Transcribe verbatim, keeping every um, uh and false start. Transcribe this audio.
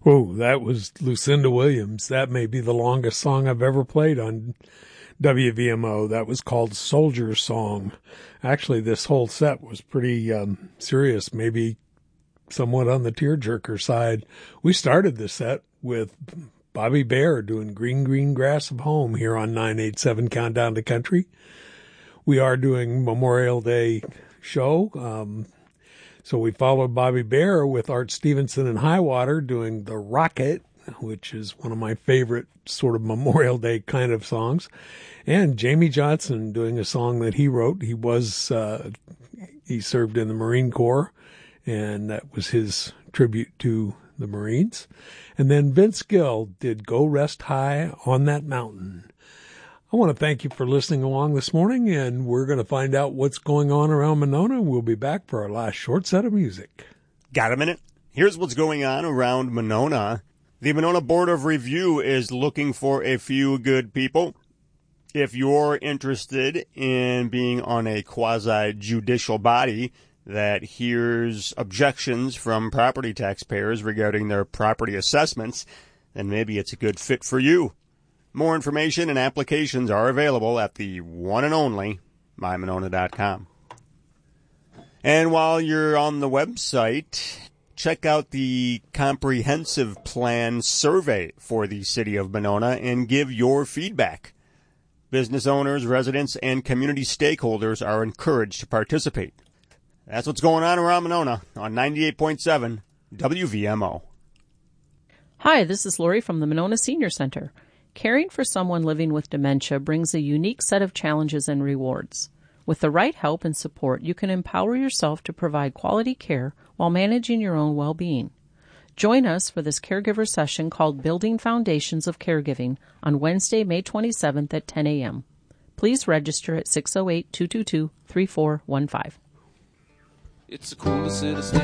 Oh, that was Lucinda Williams. That may be the longest song I've ever played on W V M O. That was called Soldier Song. Actually, this whole set was pretty um, serious, maybe somewhat on the tearjerker side. We started the set with Bobby Bare doing Green Green Grass of Home here on nine eighty-seven Countdown to Country. We are doing Memorial Day show. Um, so we followed Bobby Bare with Art Stevenson and Highwater doing The Rocket, which is one of my favorite sort of Memorial Day kind of songs. And Jamie Johnson doing a song that he wrote. He was, uh, he served in the Marine Corps, and that was his tribute to the Marines. And then Vince Gill did Go Rest High on That Mountain. I want to thank you for listening along this morning, and we're going to find out what's going on around Monona. We'll be back for our last short set of music. Got a minute? Here's what's going on around Monona. The Monona Board of Review is looking for a few good people. If you're interested in being on a quasi-judicial body that hears objections from property taxpayers regarding their property assessments, then maybe it's a good fit for you. More information and applications are available at the one and only my monona dot com. And while you're on the website, check out the comprehensive plan survey for the city of Monona and give your feedback. Business owners, residents, and community stakeholders are encouraged to participate. That's what's going on around Monona on ninety-eight point seven W V M O. Hi, this is Lori from the Monona Senior Center. Caring for someone living with dementia brings a unique set of challenges and rewards. With the right help and support, you can empower yourself to provide quality care while managing your own well-being. Join us for this caregiver session called Building Foundations of Caregiving on Wednesday, May twenty-seventh at ten a.m. Please register at six oh eight, two two two, three four one five. It's the coolest city.